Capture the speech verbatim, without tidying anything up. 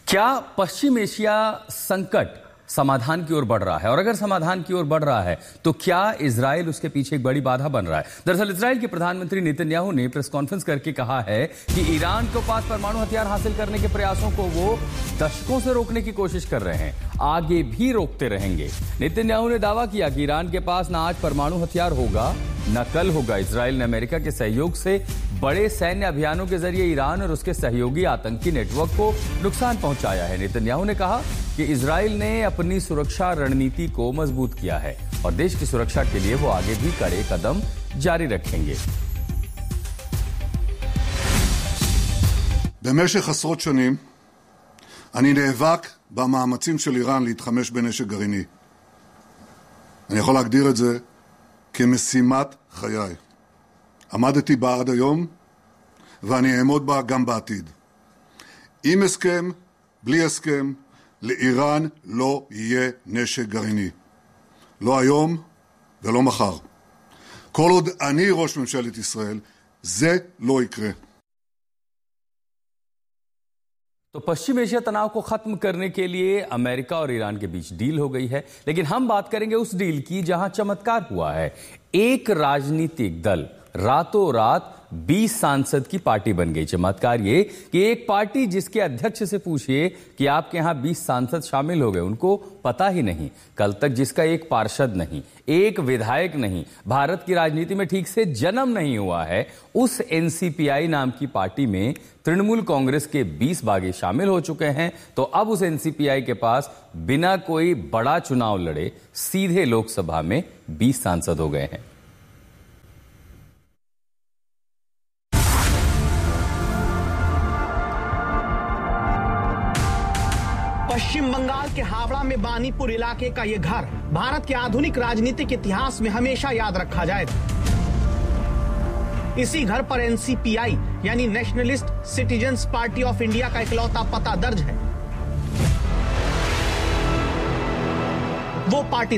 क्या पश्चिम एशिया संकट समाधान की ओर बढ़ रहा है? और अगर समाधान की ओर बढ़ रहा है तो क्या इजराइल उसके पीछे एक बड़ी बाधा बन रहा है? दरअसल इजराइल के प्रधानमंत्री नेतन्याहू ने प्रेस कॉन्फ्रेंस करके कहा है कि ईरान के पास परमाणु हथियार हासिल करने के प्रयासों को वो दशकों से रोकने की कोशिश कर रहे हैं, आगे भी रोकते रहेंगे। नेतन्याहू ने दावा किया कि ईरान के पास न आज परमाणु हथियार होगा न कल होगा। इजराइल ने अमेरिका के सहयोग से बड़े सैन्य अभियानों के जरिए ईरान और उसके सहयोगी आतंकी नेटवर्क को नुकसान पहुंचाया है। नेतन्याहू ने कहा कि इजराइल ने अपनी सुरक्षा रणनीति को मजबूत किया है और देश की सुरक्षा के लिए वो आगे भी कड़े कदम जारी रखेंगे। במשך עשרות שנים אני נאבק במאמצים של איראן להתחמש בנשק גרעיני. אני יכול להגדיר את זה כמשימת חיי. עמדתי בה עד היום ואני אעמוד בה גם בעתיד. עם הסכם, בלי הסכם, לאיראן לא יהיה נשק גרעיני. לא היום ולא מחר. כל עוד אני ראש ממשלת ישראל, זה לא יקרה. तो पश्चिम एशिया तनाव को खत्म करने के लिए अमेरिका और ईरान के बीच डील हो गई है, लेकिन हम बात करेंगे उस डील की जहां चमत्कार हुआ है। एक राजनीतिक दल रातों रात बीस सांसद की पार्टी बन गई। चमत्कार ये कि एक पार्टी जिसके अध्यक्ष से पूछिए कि आपके यहां बीस सांसद शामिल हो गए, उनको पता ही नहीं। कल तक जिसका एक पार्षद नहीं, एक विधायक नहीं, भारत की राजनीति में ठीक से जन्म नहीं हुआ है, उस एनसीपीआई नाम की पार्टी में तृणमूल कांग्रेस के बीस बागी शामिल हो चुके हैं। तो अब उस एनसीपीआई के पास बिना कोई बड़ा चुनाव लड़े सीधे लोकसभा में बीस सांसद हो गए हैं। पश्चिम बंगाल के हावड़ा में बानीपुर इलाके का यह घर भारत के आधुनिक राजनीतिक इतिहास में हमेशा याद रखा जाएगा। इसी घर पर एनसीपीआई यानी nationalist citizens party of India का इकलौता पता दर्ज है। वो पार्टी